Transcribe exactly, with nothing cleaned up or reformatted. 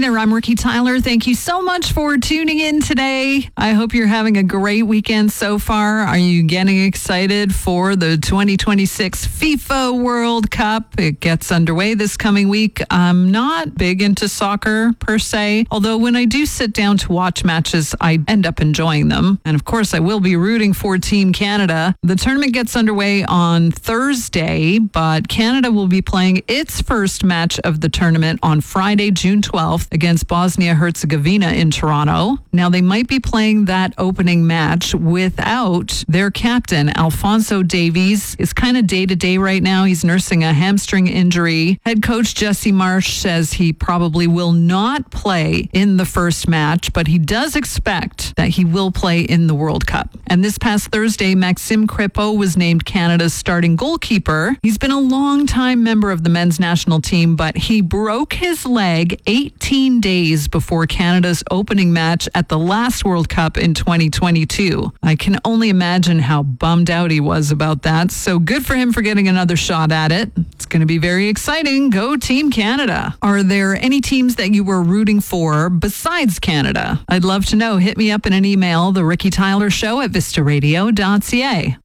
there. I'm Ricky Tyler. Thank you so much for tuning in today. I hope you're having a great weekend so far. Are you getting excited for the twenty twenty-six FIFA World Cup? It gets underway this coming week. I'm not big into soccer per se, although when I do sit down to watch matches, I end up enjoying them. And of course, I will be rooting for Team Canada. The tournament gets underway on Thursday, but Canada will be playing its first match of the tournament on Friday, June twelfth against Bosnia-Herzegovina in Toronto. Now, they might be playing that opening match without their captain. Alphonso Davies is kind of day-to-day right now. He's nursing a hamstring injury. Head coach Jesse Marsh says he probably will not play in the first match, but he does expect that he will play in the World Cup. And this past Thursday, Maxime Crépeau was named Canada's starting goalkeeper. He's been a long-time member of the men's national team, but he broke his leg eighteen days before Canada's opening match at the last World Cup in twenty twenty-two. I can only imagine how bummed out he was about that. So good for him for getting another shot at it. It's going to be very exciting. Go Team Canada. Are there any teams that you were rooting for besides Canada? I'd love to know. Hit me up in an email, the Ricky Tyler Show at vista radio dot c a.